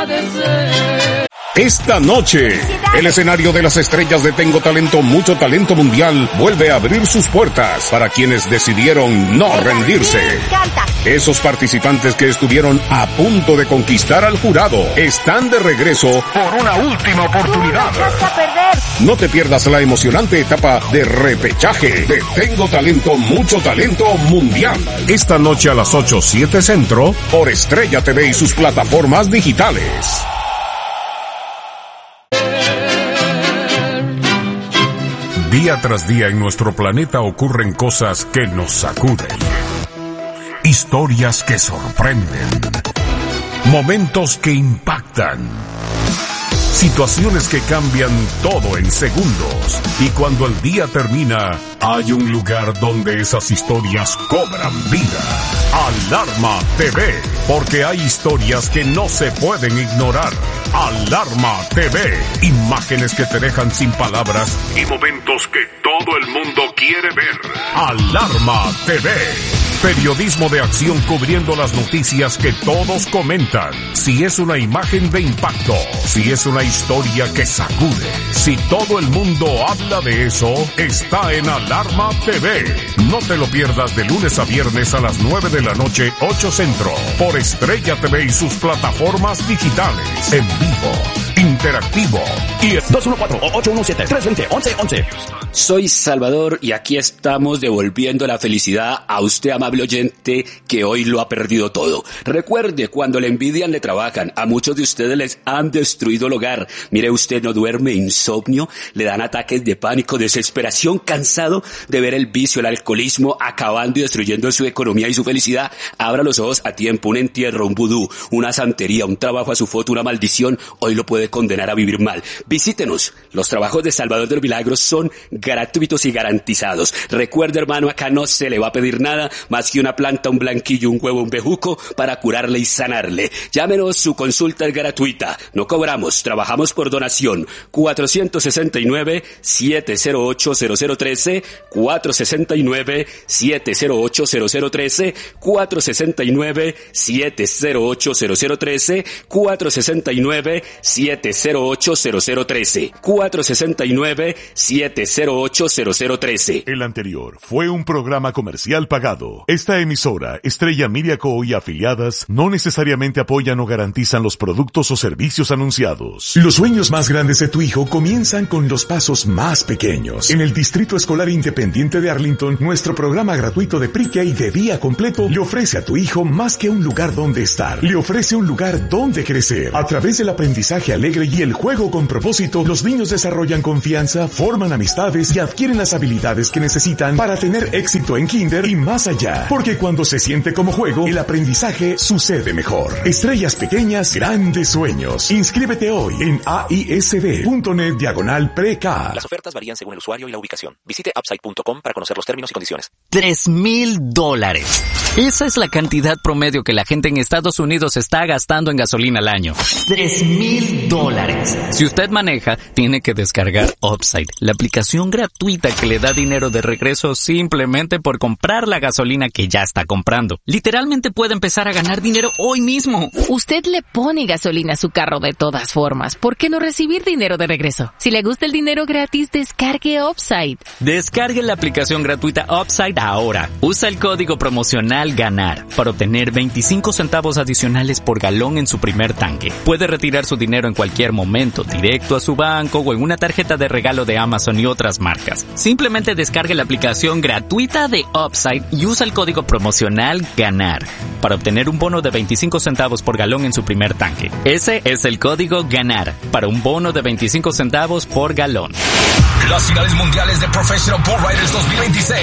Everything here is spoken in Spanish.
agradecer. Esta noche, el escenario de las estrellas de Tengo Talento, Mucho Talento Mundial vuelve a abrir sus puertas para quienes decidieron no rendirse. Esos participantes que estuvieron a punto de conquistar al jurado están de regreso por una última oportunidad. No te pierdas la emocionante etapa de repechaje de Tengo Talento, Mucho Talento Mundial. Esta noche a las 8:07 Centro por Estrella TV y sus plataformas digitales. Día tras día en nuestro planeta ocurren cosas que nos sacuden. Historias que sorprenden. Momentos que impactan. Situaciones que cambian todo en segundos. Y cuando el día termina, hay un lugar donde esas historias cobran vida. Alarma TV. Porque hay historias que no se pueden ignorar. Alarma TV. Imágenes que te dejan sin palabras y momentos que todo el mundo quiere ver. Alarma TV. Periodismo de acción cubriendo las noticias que todos comentan. Si es una imagen de impacto, si es una historia que sacude, si todo el mundo habla de eso, está en Alarma TV. No te lo pierdas de lunes a viernes a las 9 de la noche, 8 Centro, por Estrella TV y sus plataformas digitales. En vivo, interactivo y 214-817-320-1111. Soy Salvador y aquí estamos devolviendo la felicidad a usted, amable oyente, que hoy lo ha perdido todo. Recuerde, cuando la envidia le trabajan, a muchos de ustedes les han destruido el hogar. Mire, usted no duerme, insomnio, le dan ataques de pánico, desesperación, cansado de ver el vicio, el alcoholismo acabando y destruyendo su economía y su felicidad. Abra los ojos a tiempo. Un entierro, un vudú, una santería, un trabajo a su foto, una maldición, hoy lo puede condenar a vivir mal. Visítenos. Los trabajos de Salvador de los Milagros son gratuitos y garantizados. Recuerde, hermano, acá no se le va a pedir nada más que una planta, un blanquillo, un huevo, un bejuco para curarle y sanarle. Llámenos, su consulta es gratuita. No cobramos, trabajamos por donación. 469-708-0013, 469-708-0013, 469-708-0013, 469-708-0013, 469-708-0013. El anterior fue un programa comercial pagado. Esta emisora, Estrella Media Co. y afiliadas, no necesariamente apoyan o garantizan los productos o servicios anunciados. Los sueños más grandes de tu hijo comienzan con los pasos más pequeños. En el Distrito Escolar Independiente de Arlington, nuestro programa gratuito de pre-K y de día completo le ofrece a tu hijo más que un lugar donde estar. Le ofrece un lugar donde crecer. A través del aprendizaje alegre y el juego con propósito, los niños desarrollan confianza, forman amistades y adquieren las habilidades que necesitan para tener éxito en kinder y más allá. Porque cuando se siente como juego, el aprendizaje sucede mejor. Estrellas pequeñas, grandes sueños. Inscríbete hoy en aisd.net/pre-K. Las ofertas varían según el usuario y la ubicación. Visite upside.com para conocer los términos y condiciones. $3,000. Esa es la cantidad promedio que la gente en Estados Unidos está gastando en gasolina al año. $3,000. Si usted maneja, tiene que descargar Upside, la aplicación gratuita que le da dinero de regreso simplemente por comprar la gasolina que ya está comprando. Literalmente puede empezar a ganar dinero hoy mismo. Usted le pone gasolina a su carro de todas formas. ¿Por qué no recibir dinero de regreso? Si le gusta el dinero gratis, descargue Upside. Descargue la aplicación gratuita Upside ahora. Usa el código promocional GANAR para obtener 25 centavos adicionales por galón en su primer tanque. Puede retirar su dinero en cualquier momento, directo a su banco o en una tarjeta de regalo de Amazon y otras marcas. Simplemente descargue la aplicación gratuita de Upside y usa el código promocional GANAR para obtener un bono de 25 centavos por galón en su primer tanque. Ese es el código GANAR para un bono de 25 centavos por galón. Las finales mundiales de Professional Bull Riders 2026